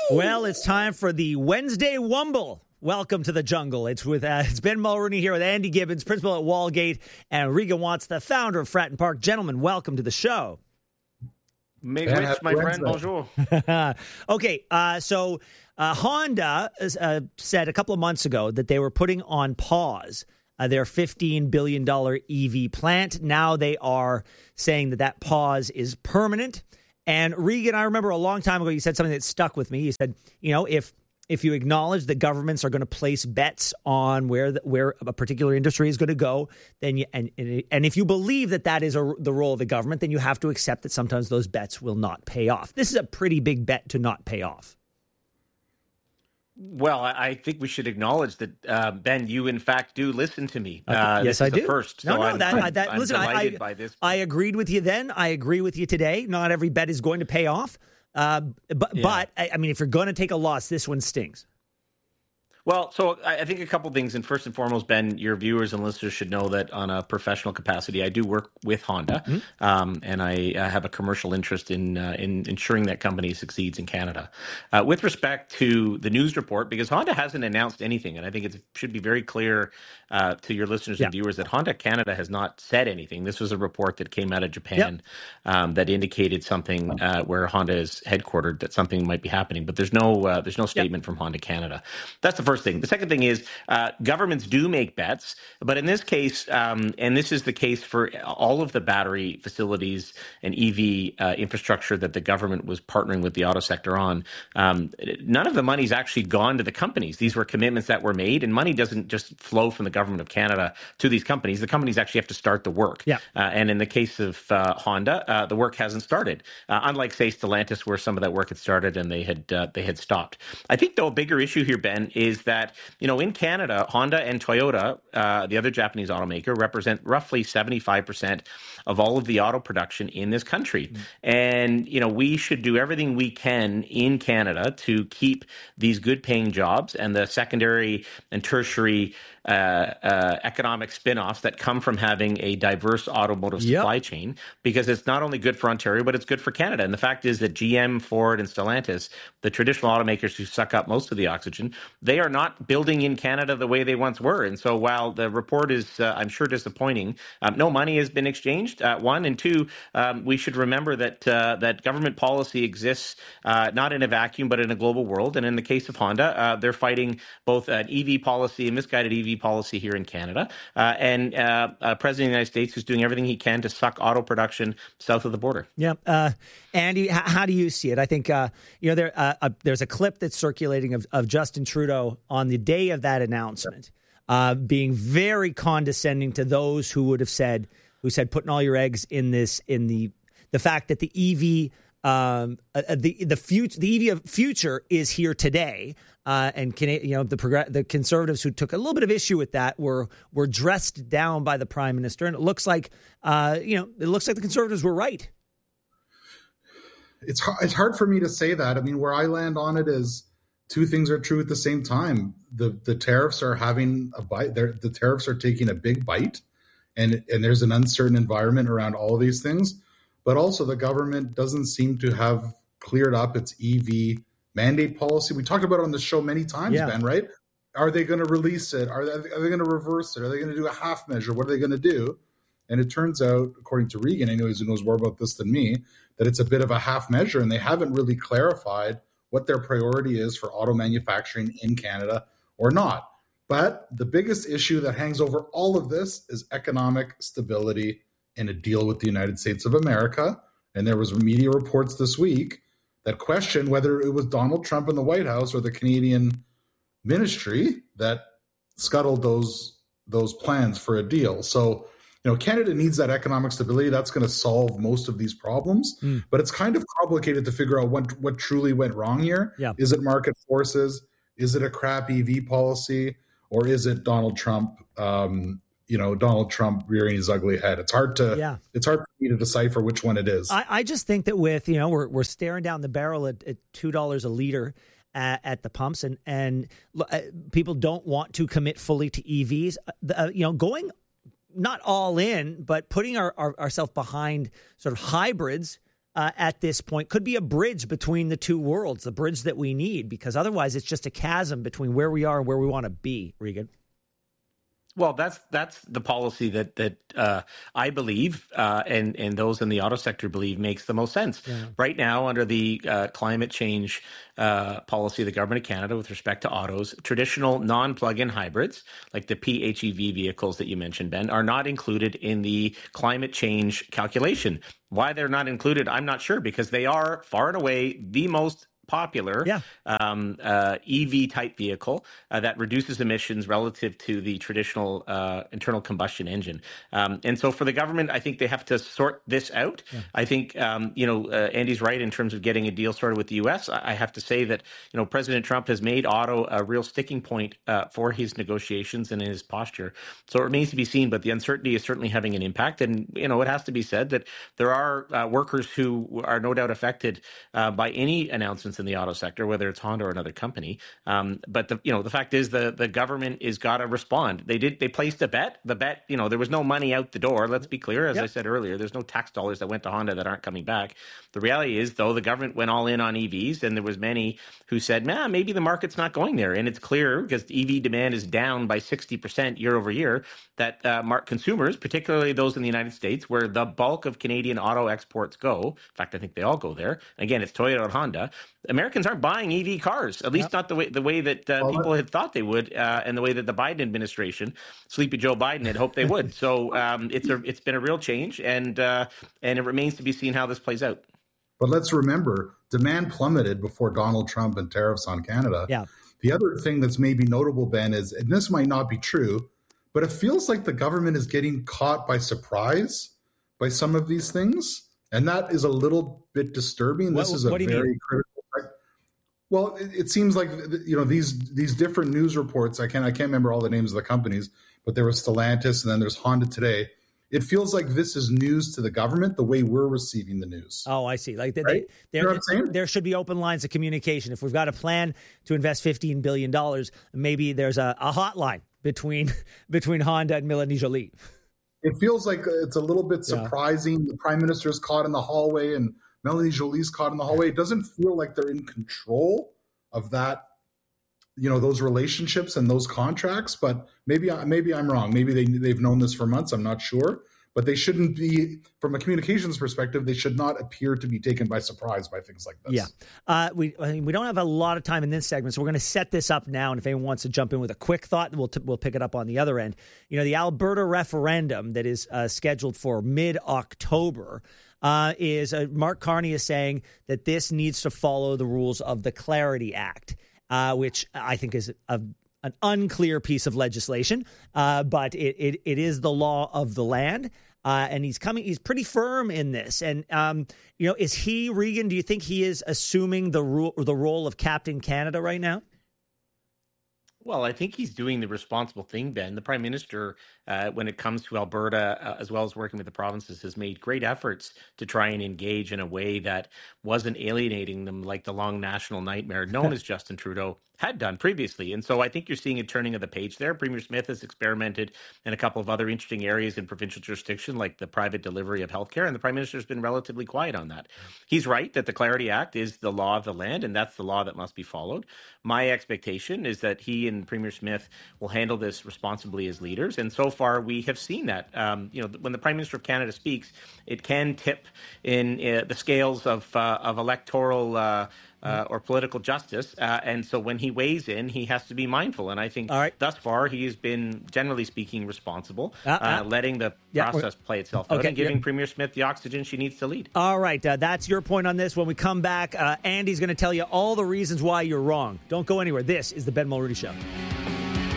Well, it's time for the Wednesday Wumble. Welcome to the jungle. It's Ben Mulroney here with Andy Gibbons, principal at Walgate, and Regan Watts, the founder of Fratton Park. Gentlemen, welcome to the show. My friend, bonjour. Okay, so Honda said a couple of months ago that they were putting on pause their $15 billion EV plant. Now they are saying that pause is permanent. And Regan, I remember a long time ago, you said something that stuck with me. You said, if you acknowledge that governments are going to place bets on where a particular industry is going to go, then and if you believe that is the role of the government, then you have to accept that sometimes those bets will not pay off. This is a pretty big bet to not pay off. Well, I think we should acknowledge that, Ben, you in fact do listen to me. Yes, I do. First, no, so I'm listen, delighted by this. I agreed with you then. I agree with you today. Not every bet is going to pay off. But I mean, if you're going to take a loss, this one stings. Well, so I think a couple things. And first and foremost, Ben, your viewers and listeners should know that on a professional capacity, I do work with Honda, and I have a commercial interest in ensuring that company succeeds in Canada. With respect to the news report, because Honda hasn't announced anything, and I think it should be very clear to your listeners and viewers that Honda Canada has not said anything. This was a report that came out of Japan that indicated something where Honda is headquartered, that something might be happening, but there's no statement from Honda Canada. That's the first thing. The second thing is governments do make bets, but in this case, and this is the case for all of the battery facilities and EV infrastructure that the government was partnering with the auto sector on, none of the money's actually gone to the companies. These were commitments that were made, and money doesn't just flow from the government of Canada to these companies. The companies actually have to start the work. And in the case of Honda, the work hasn't started. Unlike, say, Stellantis, where some of that work had started and they had stopped. I think, though, a bigger issue here, Ben, is that, in Canada, Honda and Toyota, the other Japanese automaker, represent roughly 75% of all of the auto production in this country. And, we should do everything we can in Canada to keep these good paying jobs and the secondary and tertiary economic spin-offs that come from having a diverse automotive supply chain, because it's not only good for Ontario, but it's good for Canada. And the fact is that GM, Ford, and Stellantis, the traditional automakers who suck up most of the oxygen, they are not building in Canada the way they once were. And so while the report is, I'm sure, disappointing, no money has been exchanged, one. And two, we should remember that government policy exists not in a vacuum, but in a global world. And in the case of Honda, they're fighting both an EV policy, a misguided EV policy here in Canada, and President of the United States who's doing everything he can to suck auto production south of the border. Andy, how do you see it? I think there's a clip that's circulating of Justin Trudeau on the day of that announcement, being very condescending to those who said putting all your eggs in the fact that the EV the EV future is here today. And the Conservatives who took a little bit of issue with that were dressed down by the Prime Minister, and it looks like the Conservatives were right. It's hard for me to say that. I mean, where I land on it is two things are true at the same time. The tariffs are having a bite. The tariffs are taking a big bite, and there's an uncertain environment around all of these things. But also, the government doesn't seem to have cleared up its EV mandate policy. We talked about it on the show many times, Ben, right? Are they going to release it? Are they going to reverse it? Are they going to do a half measure? What are they going to do? And it turns out, according to Regan, anyways, who knows more about this than me, that it's a bit of a half measure, and they haven't really clarified what their priority is for auto manufacturing in Canada or not. But the biggest issue that hangs over all of this is economic stability in a deal with the United States of America. And there was media reports this week that questioned whether it was Donald Trump in the White House or the Canadian ministry that scuttled those plans for a deal. So, Canada needs that economic stability. That's going to solve most of these problems. But it's kind of complicated to figure out what truly went wrong here. Is it market forces? Is it a crap EV policy? Or is it Donald Trump Donald Trump rearing his ugly head? It's hard for me to decipher which one it is. I just think that with, we're staring down the barrel at $2 a liter at the pumps, and people don't want to commit fully to EVs. Going not all in, but putting ourselves behind sort of hybrids at this point, could be a bridge between the two worlds, the bridge that we need, because otherwise it's just a chasm between where we are and where we want to be, Regan. Well, that's the policy that I believe and those in the auto sector believe makes the most sense. Yeah. Right now, under the climate change policy of the Government of Canada with respect to autos, traditional non-plug-in hybrids, like the PHEV vehicles that you mentioned, Ben, are not included in the climate change calculation. Why they're not included, I'm not sure, because they are far and away the most popular EV type vehicle that reduces emissions relative to the traditional internal combustion engine. And so for the government, I think they have to sort this out. Yeah. I think, Andy's right in terms of getting a deal sorted with the U.S. I have to say that, President Trump has made auto a real sticking point for his negotiations and in his posture. So it remains to be seen, but the uncertainty is certainly having an impact. And, it has to be said that there are workers who are no doubt affected by any announcements in the auto sector, whether it's Honda or another company. But the fact is the government is got to respond. They placed a bet. The bet, there was no money out the door. Let's be clear. As I said earlier, there's no tax dollars that went to Honda that aren't coming back. The reality is, though, the government went all in on EVs, and there was many who said, maybe the market's not going there. And it's clear, because EV demand is down by 60% year over year, that consumers, particularly those in the United States, where the bulk of Canadian auto exports go, in fact, I think they all go there. Again, it's Toyota and Honda. Americans aren't buying EV cars, at least not the way that people had thought they would, and the way that the Biden administration, Sleepy Joe Biden, had hoped they would. So it's been a real change, and it remains to be seen how this plays out. But let's remember, demand plummeted before Donald Trump and tariffs on Canada. Yeah. The other thing that's maybe notable, Ben, is, and this might not be true, but it feels like the government is getting caught by surprise by some of these things, and that is a little bit disturbing. This is a very critical. Well, it seems like these different news reports. I can't remember all the names of the companies, but there was Stellantis and then there's Honda today. It feels like this is news to the government the way we're receiving the news. Oh, I see. Like there should be open lines of communication. If we've got a plan to invest $15 billion, maybe there's a hotline between Honda and Mélanie Joly. It feels like it's a little bit surprising. Yeah. The Prime Minister is caught in the hallway and Mélanie Joly's caught in the hallway. It doesn't feel like they're in control of that, those relationships and those contracts. But maybe I'm wrong. Maybe they've known this for months. I'm not sure. But they shouldn't be, from a communications perspective, they should not appear to be taken by surprise by things like this. Yeah. We don't have a lot of time in this segment, so we're going to set this up now. And if anyone wants to jump in with a quick thought, we'll pick it up on the other end. The Alberta referendum that is scheduled for mid-October is Mark Carney is saying that this needs to follow the rules of the Clarity Act, which I think is an unclear piece of legislation, but it is the law of the land. And he's pretty firm in this. And, is he, Regan, do you think he is assuming the role of Captain Canada right now? Well, I think he's doing the responsible thing, Ben. The Prime Minister, when it comes to Alberta, as well as working with the provinces, has made great efforts to try and engage in a way that wasn't alienating them like the long national nightmare known as Justin Trudeau had done previously. And so I think you're seeing a turning of the page there. Premier Smith has experimented in a couple of other interesting areas in provincial jurisdiction, like the private delivery of healthcare, and the Prime Minister has been relatively quiet on that. He's right that the Clarity Act is the law of the land, and that's the law that must be followed. My expectation is that he and Premier Smith will handle this responsibly as leaders, and so far we have seen that. When the Prime Minister of Canada speaks, it can tip in the scales of electoral or political justice, and so when he weighs in, he has to be mindful. And I think thus far he has been, generally speaking, responsible, letting the process play itself out and giving Premier Smith the oxygen she needs to lead. All right, that's your point on this. When we come back, Andy's going to tell you all the reasons why you're wrong. Don't go anywhere. This is the Ben Mulroney Show.